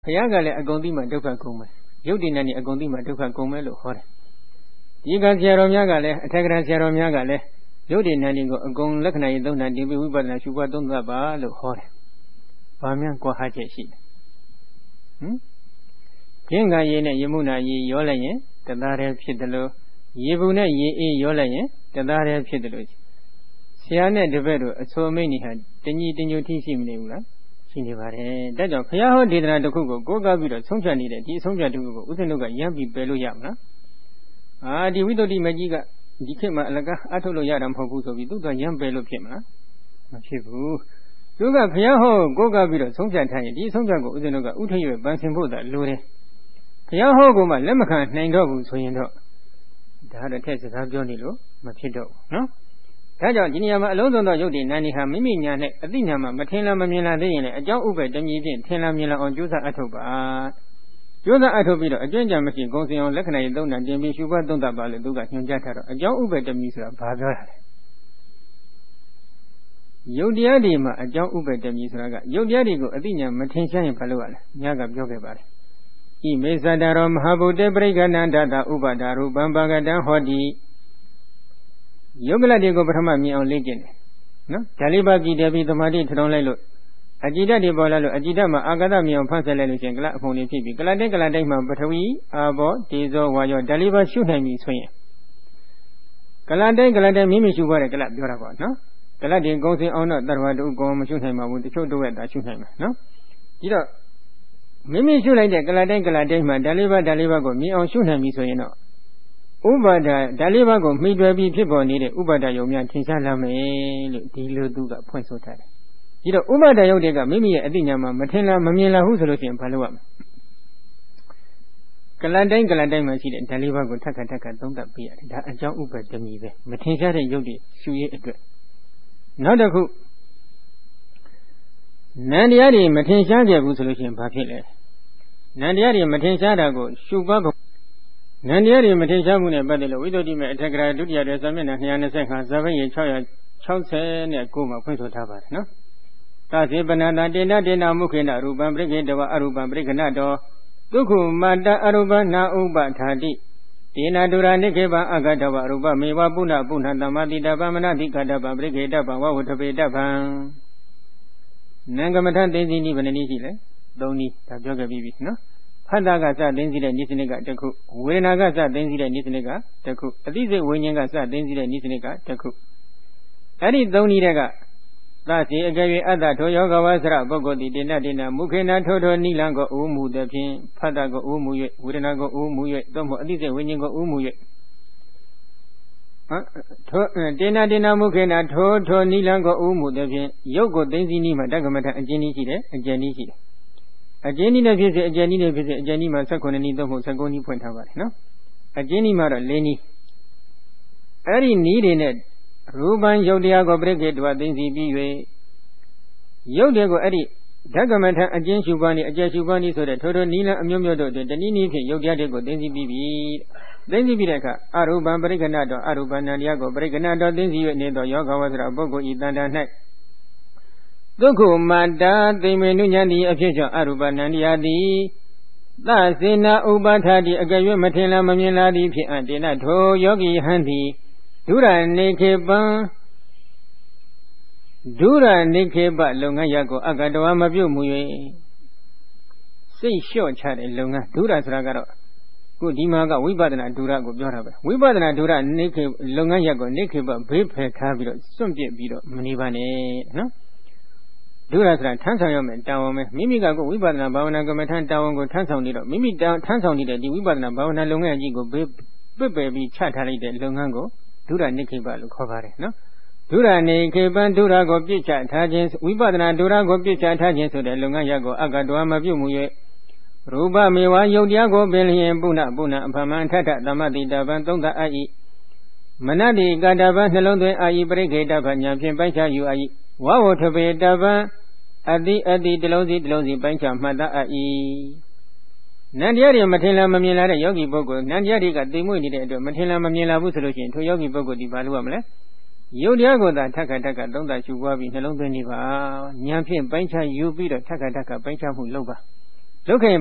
ဘုရားကလည်းအကုန်သိမှဒုက္ခကုန်မယ်ရုပ်တည်နေအကုန်သိမှဒုက္ခကုန်မယ်လို့ဟောတယ်ဒီကဆရာတော်များကလည်းအထက်ကရာဆရာတော်များကလည်းရုပ်တည်နေကိုအကုန်လက္ခဏာရေးသုံးတာဒီဝိပဿနာရှုပွားသုံးသပ်ပါလို့ဟောတယ်ဘာများကွာဟချက်ရှိတယ်ကျင့်ကရေနဲ့ရေမှုနာရေရောလိုက်ရင်တသားတည်းဖြစ်တယ်လို့ရေဘူးနဲ့ရေအေးရောလိုက်ရင်တသားတည်းဖြစ်တယ်လို့ဆရာနဲ့တပည့်တို့အဆိုအမိတ်နေဟာတညီတညွတ်ထိရှိမနေဘူးလားရှိနေပါတယ်ဒါကြောင့်ဘုရားဟောဒေသနာတစ်ခုကိုကိုးကားပြီးတော့ဆုံးဖြတ်နေတဲ့ဒီအဆုံးဖြတ်တစ်ခုကိုဥစ္စနုကရမ်းပြီးပယ်လို့ရမလားဒီဝိတ္တုမကြီးကဒီခေတ်မှာအလကားအထုတ်လို့ရတာမဟုတ်ဘူးဆိုပြီးသူကရမ်းပယ်လို့ဖြစ်မလားမဖြစ်ဘူးသူကဘုရားဟောကိုးကားပြီးတော့ဆုံးဖြတ်ထားရင်ဒီဆုံးဖြတ်ကိုဥစ္စနုကဥထရွေပန်းဆင်ဖို့သာလိုတယ်ဘုရားဟောကိုမှလက်မခံနိုင်တော့ဘူးဆိုရင်တော့ဒါတော့ထက်စကားပြောနေလို့မဖြစ်တော့ဘူးနော်ဒါကြောင့်ဒီနေရာမှာအလုံးစုံသောယုတ်တိနာနေဟာမိမိညာနဲ့အသိဉာဏ်မှာမထင်လားမမြင်လားသိရင်လည်းအကြောင်းဥပ္ပတမည်ဖြင့်ထင်လားမြင်လားအောင်ကြိုးစားအထုတ်ပါကြိုးစားအထုတ်ပြီးတော့အကျဉ်းချမရှိဂုံစင်အောင်လက္ခဏာရေးသုံးတန်တင်ပြီးရှုပွားသုံးသပ်ပါလို့သူကညွှန်ကြားထားတော့အကြောင်းဥပ္ပတမည်ဆိုတာဘာပြောတာလဲယုတ်တရားတွေမှာအကြောင်းဥပ္ပတမည်ဆိုတာကယုတ်တရားတွေကိုအသိဉာဏ်မထင်ရှားရင်ဘာလို့ရလဲညကပြောခဲ့ပါတယ်ဣမေသတ္တရောမဟာဗုဒ္ဓပရိက္ခဏန္တတဥပဒါရူပံပါကတံဟောတိယုတ်ကလတ်တွေကိုပထမမြင်အောင်လေ့ကျင့်တယ်နော်ဓာလိပါကြည်တယ်ပြီးသမာဓိထထောင်လိုက်လို့အကြည်ဓာတ်တွေပေါ်လာလို့အကြည်ဓာတ်မှာအာဂတမြင်အောင်ဖန်ဆယ်လိုက်လို့ရှိရင်ကလတ်အဖုံတွေဖြစ်ပြီးကလတ်တိုင်းမှာပထဝီအာဘောဒေဇောဝါယောဓာလိပါရှုနိုင်ပြီဆိုရင်ကလတ်တိုင်းမိမိရှုပွားတဲ့ကလတ်ပြောတာပေါ့နော်ကလတ်တွေကုံစင်အောင်တော့တရဝတ္တုကောမရှုနိုင်ပါဘူးတချို့တော့ရဲ့တာရှုနိုင်မှာနော်ဒီတော့မိမိရှုလိုက်တဲ့ကလတ်တိုင်းမှာဓာလိပါကိုမြင်အောင်ရှုနိုင်ပြီဆိုရင်တော့ဥပါဒဓာလေးပါးကိုမှီတွယ်ပြီးဖြစ်ပေါ်နေတဲ့ဥပါဒယုံများထင်ရှားလာမယ်လို့ဒီလိုသူကဖွင့်ဆိုထားတယ်။ဒီတော့ဥပါဒယုတ်တွေကမိမိရဲ့အသိဉာဏ်မှာမထင်လားမမြင်လားဟုဆိုလို့ရှိရင်ဘာလို့ရမလဲ။ကလန်တိုင်းမှာရှိတဲ့ဓာလေးပါးကိုထပ်ခါသုံးသပ်ပေးရတယ်။ဒါအကြောင်းဥပါဒမီပဲမထင်ရှားတဲ့ယုတ်တွေရှုရေးအတွက်နောက်တစ်ခုနန္တရားတွေမထင်ရှားခဲ့ဘူးဆိုလို့ရှိရင်ဘာဖြစ်လဲ။နန္တရားတွေမထင်ရှားတာကိုရှုပွားနန္တရားတွေမထင်ရှားမှုနဲ့ပတ်သက်လို့ဝိသုဒ္ဓိမေအထက်ကရာဒုတိယရဲ့ဇာမျက်နှာ225ဇာဘိရေ669မှာဖွင့်ဆိုထားပါတယ်နော်။သဇေပနတာတေနမုခေနရူပံပရိခေတဝအရူပံပရိခဏတောဒုက္ခမတအရူပနာဥပထာတိတေနဒုရာနိခေပံအဂတဝရူပမေဝပုဏ္ဏသမ္မာတိတပံမနတိကတပံပရိခေတပံဝဝထပေတပံနံကမထသိသိနိဗ္ဗာန်နည်းရှိလဲ3နည်းဒါပြောခဲ့ပြီးပြီနော်။ဖတ်တာကစသိသိတဲ့နိစ္စနိကတစ်ခုဝေဒနာကစသိသိတဲ့နိစ္စနိကတစ်ခုအသိစိတ်ဝိညာဉ်ကစသိသိတဲ့နိစ္စနိကတစ်ခုအဲ့ဒီသုံးနည်းတွေကသတိအကယ်၍အတ္တထိုယောဂဝါစရပုဂ္ဂိုလ်တိတေနမုခေနထိုနိလံကိုဥမှုသည်ဖြင့်ဖတ်တာကိုဥမှု၍ဝေဒနာကိုဥမှု၍သို့မဟုတ်အသိစိတ်ဝိညာဉ်ကိုဥမှု၍ထိုတေနမုခေနထိုနိလံကိုဥမှုသည်ဖြင့်ရုပ်ကိုသိသိနည်းမှာတက္ကမထအကျဉ်းနည်းရှိတယ်အကျဉ်းနည်းရှိတယ်အကျဉ်းနည်းနဲ့ဖြစ်စေအကျဉ်းနည်းနဲ့ဖြစ်စေအကျဉ်းနည်းမှာ19နည်းသို့မဟုတ်19နည်းဖွင့်ထားပါတယ်နော်အကျဉ်းနည်းမှာတော့4နည်းအဲ့ဒီနည်းတွေနဲ့ရူပံယုတ်တရားကိုပရိက္ခေတဝသိသိပြီး၍ယုတ်တွေကိုအဲ့ဒီဓကမထအကျဉ်းရှုပွားနည်းအကျဉ်းရှုပွားနည်းဆိုတဲ့ထိုနည်းလမ်းအမျိုးမျိုးတို့အတွင်းတနည်းနည်းဖြင့်ယုတ်တရားတွေကိုသိသိပြီးပြီသိသိပြီးတဲ့အခါအရူပံပရိက္ခဏတော်အရူပဏံတရားကိုပရိက္ခဏတော်သိသိ၍နေသောယောဂဝါစရပုဂ္ဂိုလ်ဤတန်တာ၌ဒုက္ခမတ္တသိမေနုညံတိအဖြစ်ကြောင့်အရူပနန္တရားသည်သစေနာဥပါထာတိအကယ်၍မထင်လားမမြင်လားသည်ဖြစ်အပ်တေနထိုယောဂီဟံသည်ဒုရနေခေပံလုပ်ငန်းရပ်ကိုအကတဝမပြုတ်မှု၍စိတ်လျှော့ချတဲ့လုပ်ငန်းဒုရဆိုတာကတော့ခုဒီမှာကဝိပဿနာဒုရကိုပြောတာပဲဝိပဿနာဒုရနေခေလုပ်ငန်းရပ်ကိုနေခေပဘေးဖယ်ထားပြီးတော့စွန့်ပစ်ပြီးတော့မနေပါနဲ့နော်ဒုရဆိုတာထမ်းဆောင်ရမယ်တာဝန်ပဲမိမိကကိုဝိပဿနာဘာဝနာကမ္မထမ်းတာဝန်ကိုထမ်းဆောင်နေတော့မိမိထမ်းဆောင်နေတဲ့ဒီဝိပဿနာဘာဝနာလုပ်ငန်းကြီးကိုပစ်ပယ်ပြီးချထားလိုက်တဲ့လုပ်ငန်းကိုဒုရနိခေပလို့ခေါ်ပါတယ်နော်ဒုရနိခေပံဒုရကိုပြစ်ချထားခြင်းဝိပဿနာဒုရကိုပြစ်ချထားခြင်းဆိုတဲ့လုပ်ငန်းရပ်ကိုအကတောမပြုတ်မှု၍ရူပမေဝယုတ်တရားကိုပင်လျင်ပုဏ္ဏအဖမန်ထထသမ္မတိတပံသုံးသအာဤမနတိကတပံနှလုံးသွင်းအာဤပရိခေတပညာဖြင့်ပိုင်းခြားယူအာဤဝဝထပေတပံအတိတလုံးစီပိုင်းခြားမှတ်သားအ၏နန္တရားတွေမထင်လားမမြင်လားတဲ့ယောဂီပုဂ္ဂိုလ်နန္တရားတွေကသိမွေ့နေတဲ့အတွက်မထင်လားမမြင်လားဘူးဆိုလို့ရှိရင်ထိုယောဂီပုဂ္ဂိုလ်ဒီဘာလို့ရမလဲယုတ်တရားကိုသာထက်ခါသုံးသပ်ရှုပွားပြီးနှလုံးသွင်းနေပါဉာဏ်ဖြင့်ပိုင်းခြားယူပြီးတော့ထက်ခါပိုင်းခြားမှုလုပ်ပါလုပ်ခဲ့